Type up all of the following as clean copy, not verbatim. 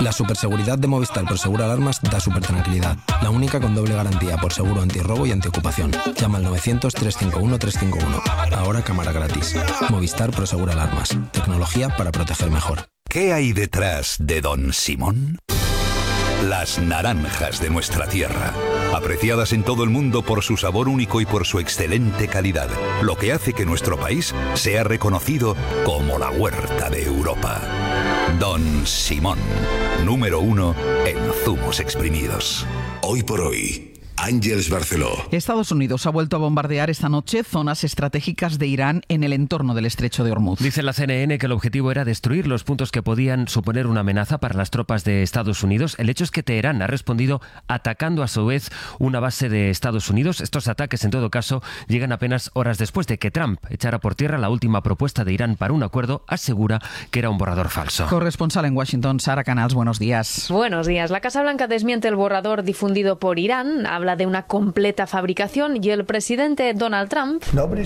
La superseguridad de Movistar Prosegur Alarmas da supertranquilidad. La única con doble garantía por seguro antirrobo y antiocupación. Llama al 900-351-351. Ahora cámara gratis. Movistar Prosegur Alarmas. Tecnología para proteger mejor. ¿Qué hay detrás de Don Simón? Las naranjas de nuestra tierra, apreciadas en todo el mundo por su sabor único y por su excelente calidad, lo que hace que nuestro país sea reconocido como la huerta de Europa. Don Simón, número 1 en zumos exprimidos. Hoy por hoy, Àngels Barceló. Estados Unidos ha vuelto a bombardear esta noche zonas estratégicas de Irán en el entorno del estrecho de Hormuz. Dice la CNN que el objetivo era destruir los puntos que podían suponer una amenaza para las tropas de Estados Unidos. El hecho es que Teherán ha respondido atacando a su vez una base de Estados Unidos. Estos ataques, en todo caso, llegan apenas horas después de que Trump echara por tierra la última propuesta de Irán para un acuerdo. Asegura que era un borrador falso. Corresponsal en Washington, Sara Canals, buenos días. Buenos días. La Casa Blanca desmiente el borrador difundido por Irán. Habla de una completa fabricación y el presidente Donald Trump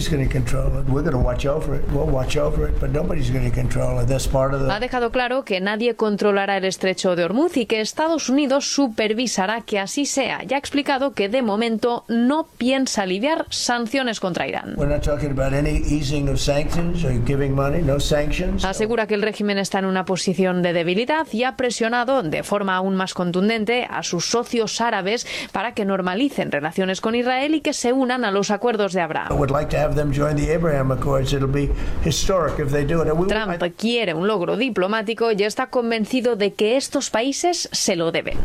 ha dejado claro que nadie controlará el estrecho de Hormuz y que Estados Unidos supervisará que así sea. Ya ha explicado que de momento no piensa aliviar sanciones contra Irán. Asegura que el régimen está en una posición de debilidad y ha presionado de forma aún más contundente a sus socios árabes para que normalicen relaciones con Israel y que se unan a los acuerdos de Abraham. Trump quiere un logro diplomático y está convencido de que estos países se lo deben.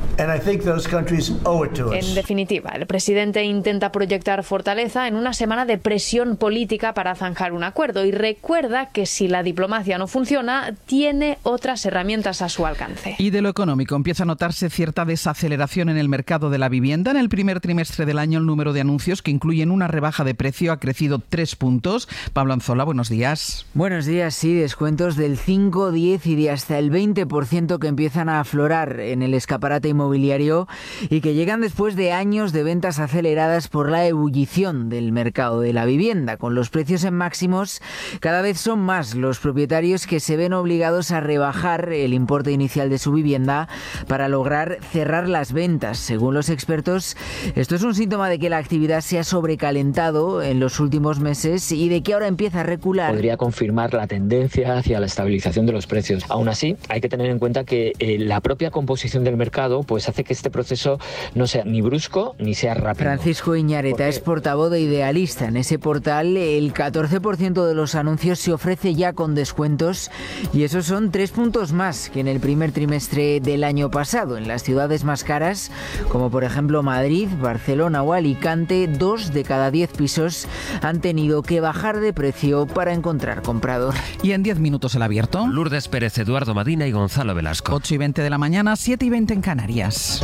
En definitiva, el presidente intenta proyectar fortaleza en una semana de presión política para zanjar un acuerdo y recuerda que si la diplomacia no funciona, tiene otras herramientas a su alcance. Y de lo económico, empieza a notarse cierta desaceleración en el mercado de la vivienda. En el primer trimestre del año, el número de anuncios que incluyen una rebaja de precio ha crecido 3 puntos. Pablo Anzola, buenos días. Buenos días, sí, descuentos del 5, 10 y de hasta el 20% que empiezan a aflorar en el escaparate inmobiliario y que llegan después de años de ventas aceleradas por la ebullición del mercado de la vivienda. Con los precios en máximos, cada vez son más los propietarios que se ven obligados a rebajar el importe inicial de su vivienda para lograr cerrar las ventas. Según los expertos, esto es un síntoma de que la actividad se ha sobrecalentado en los últimos meses y de que ahora empieza a recular. Podría confirmar la tendencia hacia la estabilización de los precios. Aún así, hay que tener en cuenta que la propia composición del mercado pues hace que este proceso no sea ni brusco ni sea rápido. Francisco Iñareta es portavoz de Idealista. En ese portal, el 14% de los anuncios se ofrece ya con descuentos y esos son 3 puntos más que en el primer trimestre del año pasado. En las ciudades más caras, como por ejemplo Madrid, Barcelona o Alicante, 2 de cada 10 pisos han tenido que bajar de precio para encontrar comprador. Y en 10 minutos el abierto. Lourdes Pérez, Eduardo Madina y Gonzalo Velasco. 8:20 de la mañana, 7:20 en Canarias.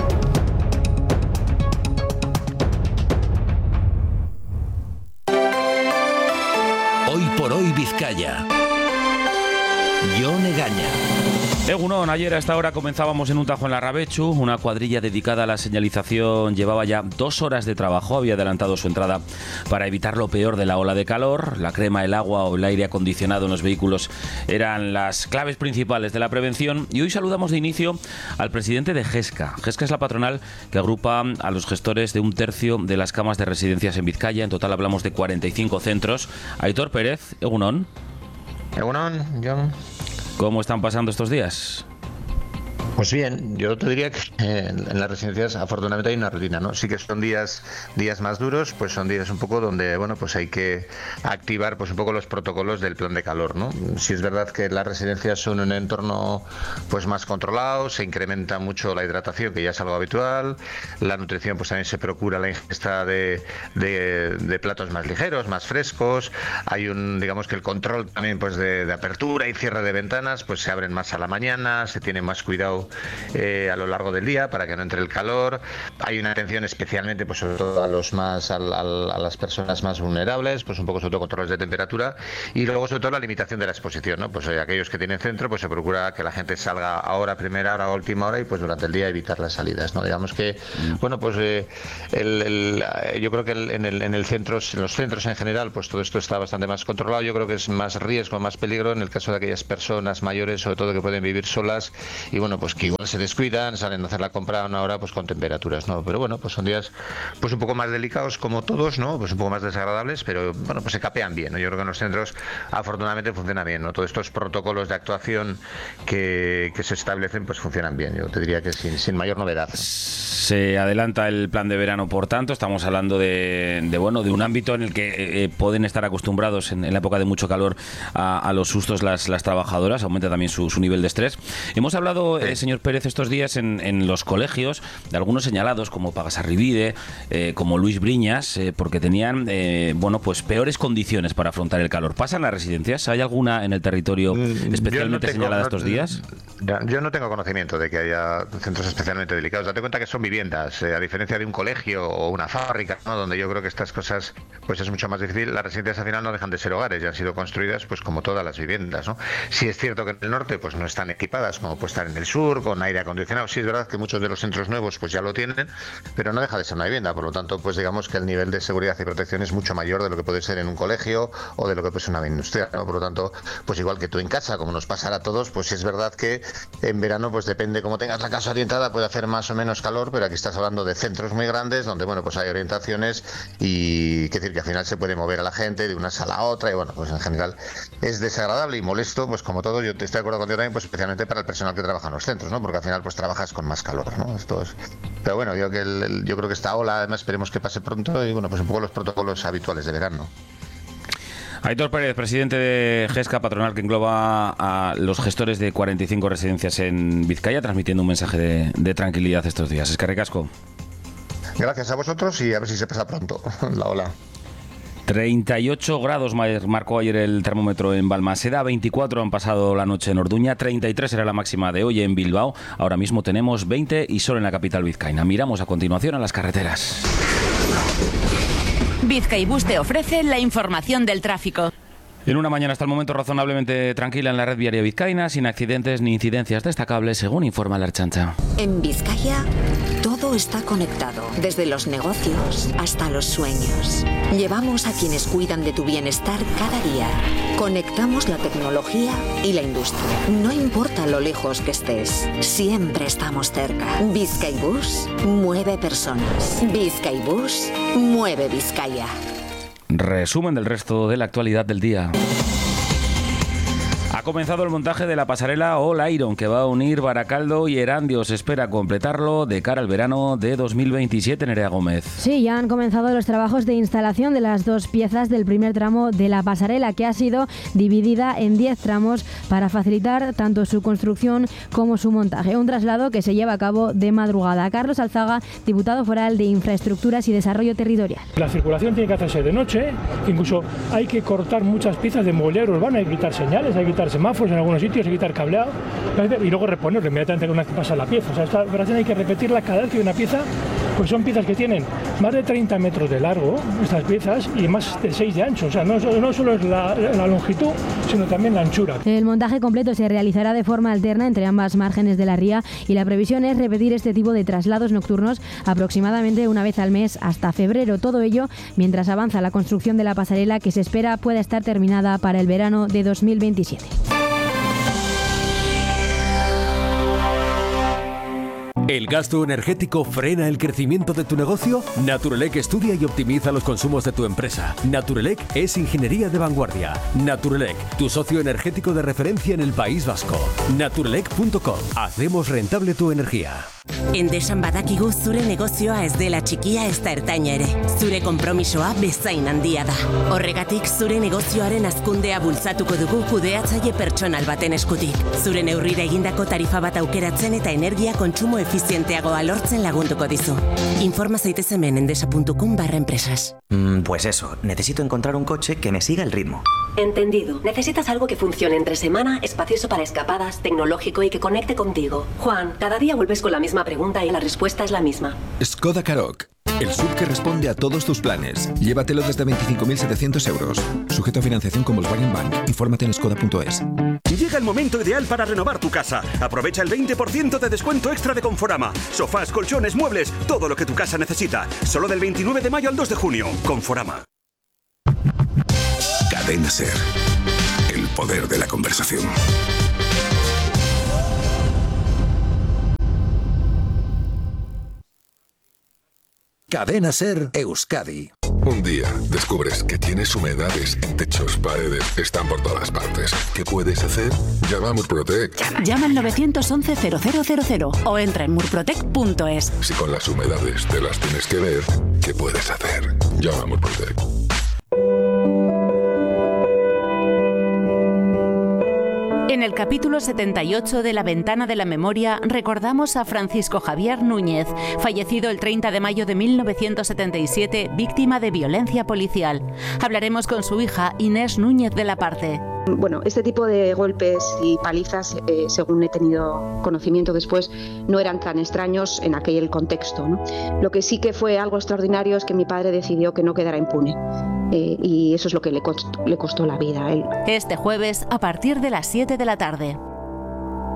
Hoy por hoy Vizcaya. Jon Egaña. Egunon, ayer a esta hora comenzábamos en un tajo en Larrabechu. Una cuadrilla dedicada a la señalización llevaba ya 2 horas de trabajo. Había adelantado su entrada para evitar lo peor de la ola de calor. La crema, el agua o el aire acondicionado en los vehículos eran las claves principales de la prevención. Y hoy saludamos de inicio al presidente de GESCA. GESCA es la patronal que agrupa a los gestores de 1/3 de las camas de residencias en Vizcaya. En total hablamos de 45 centros. Aitor Pérez, Egunon. Egunon, Jon. ¿Cómo están pasando estos días? Pues bien, yo te diría que en las residencias afortunadamente hay una rutina, ¿no? Sí que son días más duros, pues son días un poco donde, bueno, pues hay que activar pues un poco los protocolos del plan de calor, ¿no? Sí es verdad que las residencias son un entorno pues más controlado, se incrementa mucho la hidratación, que ya es algo habitual, la nutrición pues también se procura la ingesta de platos más ligeros, más frescos, hay digamos que el control también pues de apertura y cierre de ventanas, pues se abren más a la mañana, se tiene más cuidado a lo largo del día para que no entre el calor. Hay una atención especialmente pues sobre todo a las personas más vulnerables, pues un poco sobre todo controles de temperatura y luego sobre todo la limitación de la exposición, ¿no? Pues aquellos que tienen centro pues se procura que la gente salga ahora, primera hora o última hora y pues durante el día evitar las salidas, ¿no? Digamos que bueno pues yo creo que en los centros en general pues todo esto está bastante más controlado. Yo creo que es más riesgo, más peligro en el caso de aquellas personas mayores, sobre todo que pueden vivir solas y bueno pues que igual se descuidan, salen a hacer la compra a una hora pues con temperaturas, ¿no? Pero bueno, pues son días pues un poco más delicados como todos, ¿no? Pues un poco más desagradables, pero bueno, pues se capean bien, ¿no? Yo creo que en los centros afortunadamente funciona bien, ¿no? Todos estos protocolos de actuación que se establecen pues funcionan bien. Yo te diría que sin mayor novedad. Se adelanta el plan de verano, por tanto, estamos hablando de un ámbito en el que pueden estar acostumbrados en la época de mucho calor a los sustos las trabajadoras, aumenta también su nivel de estrés. Hemos hablado, señor Pérez, estos días en los colegios de algunos señalados como Pagasarribide, como Luis Briñas, porque tenían pues peores condiciones para afrontar el calor. ¿Pasa en las residencias? ¿Hay alguna en el territorio especialmente señalada estos días? Yo no tengo conocimiento de que haya centros especialmente delicados. Date cuenta que son viviendas, a diferencia de un colegio o una fábrica, ¿no? Donde yo creo que estas cosas pues es mucho más difícil. Las residencias al final no dejan de ser hogares, ya han sido construidas pues como todas las viviendas, ¿no? Sí es cierto que en el norte pues no están equipadas como puede estar en el sur, con aire acondicionado. Sí es verdad que muchos de los centros nuevos pues ya lo tienen, pero no deja de ser una vivienda. Por lo tanto, pues digamos que el nivel de seguridad y protección es mucho mayor de lo que puede ser en un colegio o de lo que puede ser una industria, ¿no? Por lo tanto, pues igual que tú en casa, como nos pasará a todos, pues es verdad que en verano pues depende cómo tengas la casa orientada, puede hacer más o menos calor, pero aquí estás hablando de centros muy grandes donde bueno pues hay orientaciones y que decir que al final se puede mover a la gente de una sala a otra y bueno pues en general es desagradable y molesto, pues como todo. Yo te estoy de acuerdo contigo también, pues especialmente para el personal que trabaja en los centros, ¿no? Porque al final pues trabajas con más calor, ¿no? Esto es... Pero bueno, yo creo que esta ola además esperemos que pase pronto y bueno pues un poco los protocolos habituales de verano. Aitor Pérez, presidente de GESCA, patronal que engloba a los gestores de 45 residencias en Vizcaya, transmitiendo un mensaje de tranquilidad estos días. Eskerrik asko. Gracias a vosotros y a ver si se pasa pronto la ola. 38 grados marcó ayer el termómetro en Balmaseda, 24 han pasado la noche en Orduña, 33 era la máxima de hoy en Bilbao, ahora mismo tenemos 20 y solo en la capital vizcaína. Miramos a continuación a las carreteras. Bizkaibus te ofrece la información del tráfico. En una mañana hasta el momento razonablemente tranquila en la red viaria vizcaína, sin accidentes ni incidencias destacables, según informa la Ertzaintza. En Vizcaya todo está conectado, desde los negocios hasta los sueños. Llevamos a quienes cuidan de tu bienestar cada día. Conectamos la tecnología y la industria. No importa lo lejos que estés, siempre estamos cerca. Bizkaibus mueve personas. Bizkaibus mueve Vizcaya. Resumen del resto de la actualidad del día. Ha comenzado el montaje de la pasarela All Iron que va a unir Baracaldo y Erandio. Se espera completarlo de cara al verano de 2027, Nerea Gómez. Sí, ya han comenzado los trabajos de instalación de las dos piezas del primer tramo de la pasarela, que ha sido dividida en 10 tramos para facilitar tanto su construcción como su montaje. Un traslado que se lleva a cabo de madrugada. Carlos Alzaga, diputado foral de Infraestructuras y Desarrollo Territorial. La circulación tiene que hacerse de noche, incluso hay que cortar muchas piezas de mobiliario urbano, hay que quitar señales, hay que quitar semáforos en algunos sitios, hay que quitar cableado y luego reponerlo inmediatamente una vez que pasa la pieza. O sea, esta operación hay que repetirla cada vez que hay una pieza, pues son piezas que tienen más de 30 metros de largo, estas piezas, y más de 6 de ancho. O sea, no solo es la longitud, sino también la anchura. El montaje completo se realizará de forma alterna entre ambas márgenes de la ría y la previsión es repetir este tipo de traslados nocturnos aproximadamente una vez al mes hasta febrero. Todo ello mientras avanza la construcción de la pasarela, que se espera pueda estar terminada para el verano de 2027. ¿El gasto energético frena el crecimiento de tu negocio? Naturelec estudia y optimiza los consumos de tu empresa. Naturelec es ingeniería de vanguardia. Naturelec, tu socio energético de referencia en el País Vasco. Naturelec.com. Hacemos rentable tu energía. Endesan badakigu zure negozioa ez dela txikia ezta ertaina ere. Zure konpromisoa bezain handia da. Horregatik zure negozioaren hazkundea bultzatuko dugu kudeatzaile pertsonal baten eskutik. Zure neurrira egindako tarifa bat aukeratzen eta energia kontsumo efizienteagoa lortzen lagunduko dizu. Informa zaitez hemen endesa.com/empresas. Pues eso, necesito encontrar un coche que me siga el ritmo. Entendido. Necesitas algo que funcione entre semana, espacioso para escapadas, tecnológico y que conecte contigo. Juan, cada día vuelves con la misma pregunta y la respuesta es la misma. Skoda Karoq. El SUV que responde a todos tus planes. Llévatelo desde 25.700 euros. Sujeto a financiación con Volkswagen Bank. Infórmate en skoda.es. Llega el momento ideal para renovar tu casa. Aprovecha el 20% de descuento extra de Conforama. Sofás, colchones, muebles, todo lo que tu casa necesita. Solo del 29 de mayo al 2 de junio. Conforama. Cadena SER. El poder de la conversación. Cadena SER Euskadi. Un día descubres que tienes humedades, techos, paredes, están por todas partes. ¿Qué puedes hacer? Llama a Murprotec. Llama al 911-0000 o entra en murprotec.es. Si con las humedades te las tienes que ver, ¿qué puedes hacer? Llama a Murprotec. En el capítulo 78 de La Ventana de la Memoria recordamos a Francisco Javier Núñez, fallecido el 30 de mayo de 1977, víctima de violencia policial. Hablaremos con su hija Inés Núñez de la Parte. Bueno, este tipo de golpes y palizas, según he tenido conocimiento después, no eran tan extraños en aquel contexto, ¿no? Lo que sí que fue algo extraordinario es que mi padre decidió que no quedara impune. Y eso es lo que le costó la vida a él. Este jueves a partir de las 7 de la tarde.